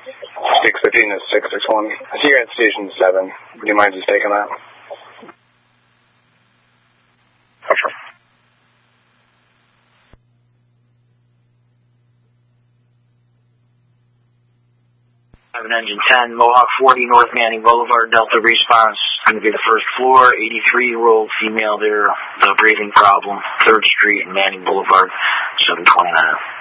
615 is 6620. I see you're at station 7. Would you mind just taking that? Okay. 7 engine 10, Mohawk 40, North Manning Boulevard, Delta response. Going to be the first floor, 83-year-old female there, breathing problem, 3rd Street and Manning Boulevard, 729.